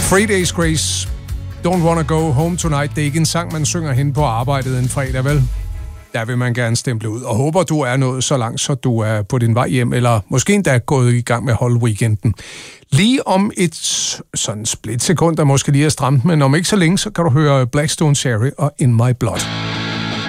Three Days Grace, Don't Wanna Go Home Tonight. Det er ikke en sang, man synger hen på arbejdet en fredag, vel? Der vil man gerne stemple ud. Og håber, du er nået så langt, så du er på din vej hjem, eller måske endda gået i gang med holde weekenden. Lige om et sådan splitsekund, der måske lige er stramt, men om ikke så længe, så kan du høre Black Stone Cherry og In My Blood.